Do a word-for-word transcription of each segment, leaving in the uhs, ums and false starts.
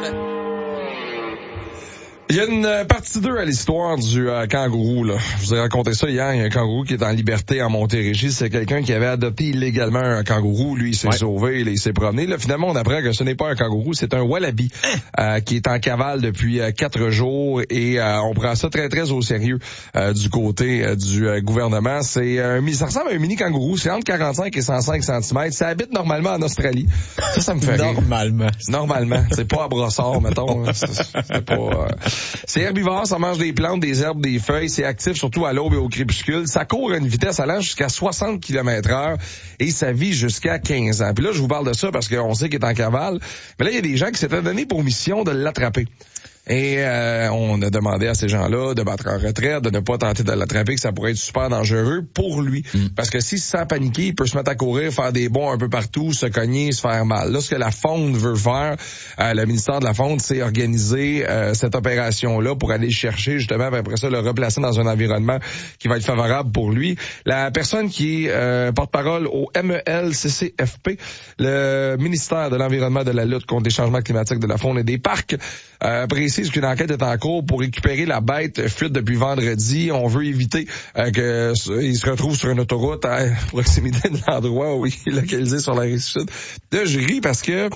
Il y a une partie deux à l'histoire du euh, kangourou, là. Je vous ai raconté ça hier. Il y a un kangourou qui est en liberté en Montérégie. C'est quelqu'un qui avait adopté illégalement un kangourou. Lui, il s'est ouais. sauvé, il s'est promené. Là, finalement, on apprend que ce n'est pas un kangourou, c'est un wallaby euh, qui est en cavale depuis euh, quatre jours. Et euh, on prend ça très, très au sérieux euh, du côté euh, du euh, gouvernement. C'est un, ça ressemble à un mini kangourou. C'est entre quarante-cinq et cent cinq centimètres. Ça habite normalement en Australie. Ça, ça me fait rire. Normalement. Normalement. C'est pas à Brossard, mettons. C'est, c'est pas... Euh... C'est herbivore, ça mange des plantes, des herbes, des feuilles. C'est actif surtout à l'aube et au crépuscule. Ça court à une vitesse allant jusqu'à soixante kilomètres heure et ça vit jusqu'à quinze ans. Puis là, je vous parle de ça parce qu'on sait qu'il est en cavale. Mais là, il y a des gens qui s'étaient donné pour mission de l'attraper. Et euh, on a demandé à ces gens-là de battre en retraite, de ne pas tenter de l'attraper, que ça pourrait être super dangereux pour lui. Mm. Parce que s'il se sent paniquer, il peut se mettre à courir, faire des bonds un peu partout, se cogner, se faire mal. Là, ce que la Faune veut faire, euh, le ministère de la Faune, c'est organiser euh, cette opération-là pour aller chercher, justement, après ça, le replacer dans un environnement qui va être favorable pour lui. La personne qui est euh, porte-parole au M E L C C F P, le ministère de l'Environnement, de la lutte contre les changements climatiques, de la faune et des parcs, euh, précise qu'une enquête est en cours pour récupérer la bête fuite depuis vendredi. On veut éviter euh, qu'il se retrouve sur une autoroute à proximité de l'endroit où il est localisé sur la rive sud. Là, je ris parce que,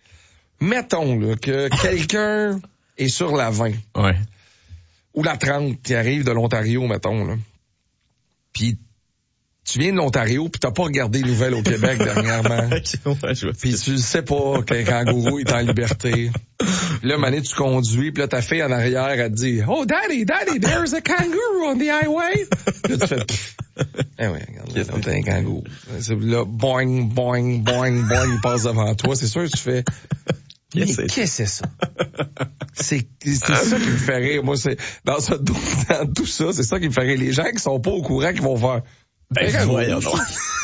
mettons là, que quelqu'un est sur la vingt ouais. ou la trente qui arrive de l'Ontario, mettons, là. Puis tu viens de l'Ontario puis t'as pas regardé les nouvelles au Québec dernièrement. Puis tu sais pas qu'un kangourou est en liberté. Puis là, mané, tu conduis, puis là, ta fille en arrière, elle te dit « Oh, daddy, daddy, there's a kangaroo on the highway! » Là, tu fais « Eh ouais, regarde, là, t'as un kangourou. » Là, boing, boing, boing, boing, il passe devant toi. C'est sûr que tu fais « Mais qu'est-ce que c'est ça? » C'est, c'est ça qui me fait rire. Moi, c'est dans, ce, dans tout ça, c'est ça qui me fait rire. Les gens qui sont pas au courant, qui vont faire « Ben, voyons donc. »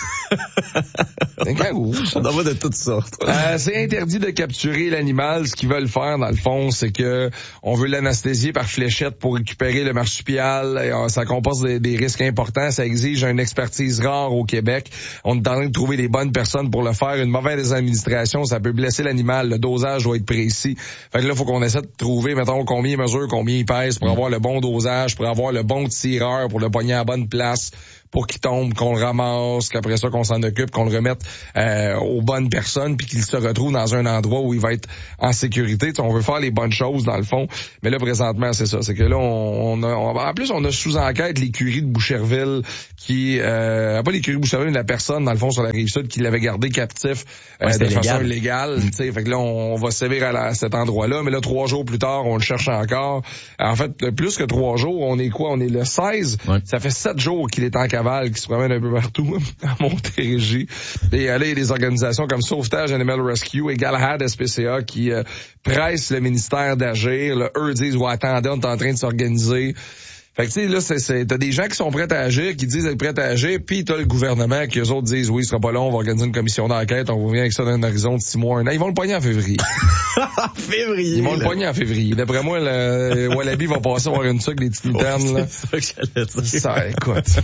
C'est un kangourou. On en voit de toutes sortes. Euh, c'est interdit de capturer l'animal. Ce qu'ils veulent faire, dans le fond, c'est que on veut l'anesthésier par fléchette pour récupérer le marsupial. Et, euh, ça comporte des, des risques importants. Ça exige une expertise rare au Québec. On est en train de trouver les bonnes personnes pour le faire. Une mauvaise administration, ça peut blesser l'animal. Le dosage doit être précis. Fait que là, il faut qu'on essaie de trouver, mettons, combien il mesure, combien il pèse pour avoir le bon dosage, pour avoir le bon tireur, pour le pogner à la bonne place, pour qu'il tombe, qu'on le ramasse, qu'après ça, qu'on s'en occupe, qu'on le remette euh, aux bonnes personnes, puis qu'il se retrouve dans un endroit où il va être en sécurité. T'sais, on veut faire les bonnes choses, dans le fond. Mais là, présentement, c'est ça. C'est que là, on, on a... On, en plus, on a sous enquête l'écurie de Boucherville qui... Euh, pas l'écurie de Boucherville, mais la personne, dans le fond, sur la rive-sud, qui l'avait gardé captif euh, ouais, de légal. façon illégale. T'sais, fait que là, on, on va sévir à, la, à cet endroit-là. Mais là, trois jours plus tard, on le cherche encore. En fait, plus que trois jours, on est quoi? On est le seize. Ouais. Ça fait sept jours qu'il est en cavale, qui se promène un peu partout à Montérégie. Et là, il y a des organisations comme Sauvetage Animal Rescue et Galahad S P C A qui euh, pressent le ministère d'agir. Là, eux disent, ouais, attendez, on est en train de s'organiser. Fait que tu sais, là, c'est, c'est, t'as des gens qui sont prêts à agir, qui disent être prêts à agir, puis t'as le gouvernement qui, eux autres, disent, oui, ce sera pas long, on va organiser une commission d'enquête, on revient avec ça dans un horizon de six mois, un an. Ils vont le pogner en février. février. Ils vont là. le pogner en février. D'après moi, le Wallaby va passer voir une sucre des petites mitaines, là. C'est ça que j'allais dire. Ça, écoute.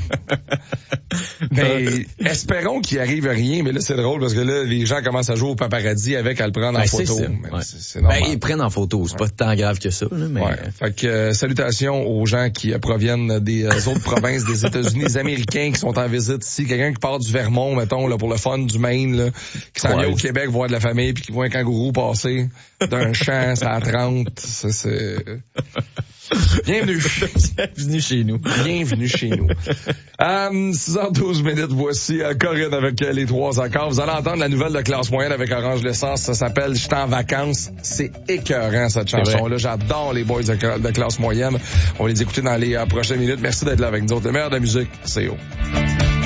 Mais espérons qu'il arrive rien, mais là, c'est drôle parce que là, les gens commencent à jouer au paparazzi avec à le prendre ben, en photo. C'est, mais ouais. c'est, c'est normal. Ben, ils prennent en photo. C'est ouais. pas tant grave que ça, là, mais. Ouais. Fait que, euh, salutations aux gens qui euh, proviennent des euh, autres provinces des États-Unis, des Américains qui sont en visite ici, quelqu'un qui part du Vermont, mettons, là, pour le fun du Maine, là, qui s'en vient au Québec voir de la famille puis qui voit un kangourou passer d'un champ à trente. Ça, c'est... Bienvenue. Bienvenue chez nous. Bienvenue chez nous. Um, six heures douze minutes, voici uh, Corinne avec uh, les trois accords. Vous allez entendre la nouvelle de classe moyenne avec Orange L'Essence. Ça s'appelle « J'étais en vacances ». C'est écœurant, cette chanson-là. J'adore les boys de, de classe moyenne. On va les écouter dans les uh, prochaines minutes. Merci d'être là avec nous autres. Le meilleur de la musique, c'est haut.